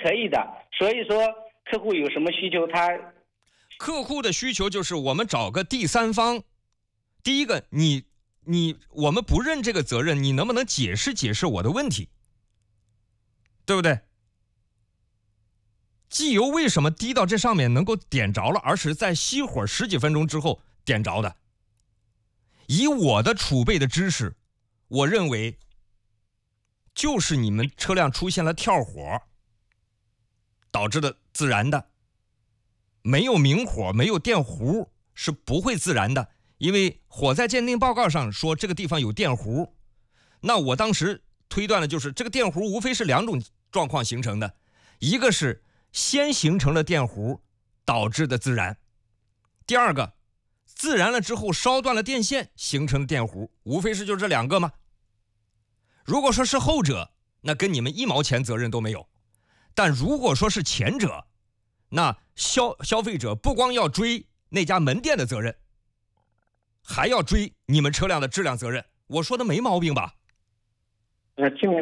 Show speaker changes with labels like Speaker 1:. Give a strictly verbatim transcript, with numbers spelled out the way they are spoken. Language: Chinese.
Speaker 1: 可以的。所以说客户有什么需求，他
Speaker 2: 客户的需求就是我们找个第三方。第一个，你你我们不认这个责任，你能不能解释解释我的问题，对不对？机油为什么滴到这上面能够点着了，而是在熄火十几分钟之后点着的？以我的储备的知识，我认为就是你们车辆出现了跳火导致的自燃的。没有明火，没有电弧是不会自燃的，因为火灾鉴定报告上说这个地方有电弧。那我当时推断的就是这个电弧无非是两种状况形成的，一个是先形成了电弧导致的自燃，第二个自燃了之后烧断了电线形成的电弧，无非是就这两个吗？如果说是后者，那跟你们一毛钱责任都没有。但如果说是前者，那消消费者不光要追那家门店的责任，还要追你们车辆的质量责任。我说的没毛病吧？
Speaker 1: 呃，听明